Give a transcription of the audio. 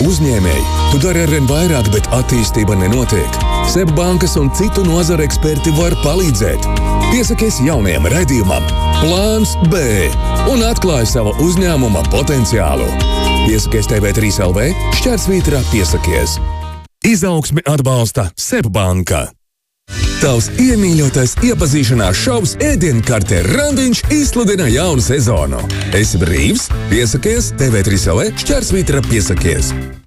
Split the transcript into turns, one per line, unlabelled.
uzņēmēji. Tu dari arvien vairāk, bet attīstība nenotiek. SEB bankas un citu nozaru eksperti var palīdzēt. Piesakies jaunajam raidījumam Plāns B un atklāj savu uzņēmuma potenciālu. Piesakies TV3 LV, /Piesakies. Izaugsmi atbalsta SEB banka. Tavs iemīļotais iepazīšanās šovs ēdienkarte Randiņš izsludina jaunu sezonu. Esi brīvs? Piesakies TV3 LV, /Piesakies.